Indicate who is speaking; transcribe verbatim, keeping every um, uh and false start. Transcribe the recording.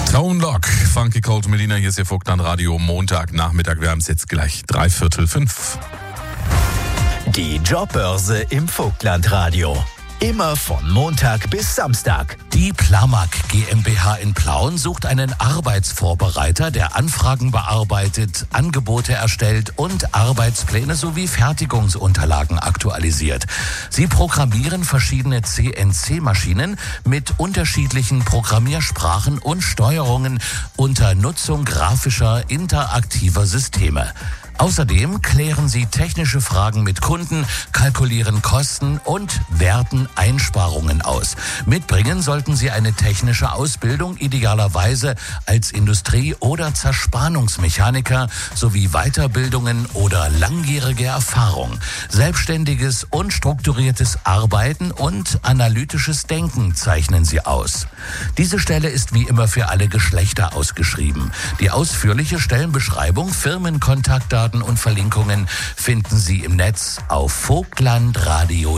Speaker 1: Tone Loc, Funky Cold Melina, hier ist Ihr Vogtland Radio, Montagnachmittag, wir haben es jetzt gleich dreiviertel fünf.
Speaker 2: Die Jobbörse im Vogtland Radio. Immer von Montag bis Samstag.
Speaker 3: Die Plamag GmbH in Plauen sucht einen Arbeitsvorbereiter, der Anfragen bearbeitet, Angebote erstellt und Arbeitspläne sowie Fertigungsunterlagen aktualisiert. Sie programmieren verschiedene C N C-Maschinen mit unterschiedlichen Programmiersprachen und Steuerungen unter Nutzung grafischer, interaktiver Systeme. Außerdem klären sie technische Fragen mit Kunden, kalkulieren Kosten und werten Einsparungen aus. Mitbringen sollten sie eine technische Ausbildung, idealerweise als Industrie- oder Zerspannungsmechaniker sowie Weiterbildungen oder langjährige Erfahrung. Selbstständiges und strukturiertes Arbeiten und analytisches Denken zeichnen sie aus. Diese Stelle ist wie immer für alle Geschlechter ausgeschrieben. Die ausführliche Stellenbeschreibung, Firmenkontaktdaten und Verlinkungen finden Sie im Netz auf vogtlandradio.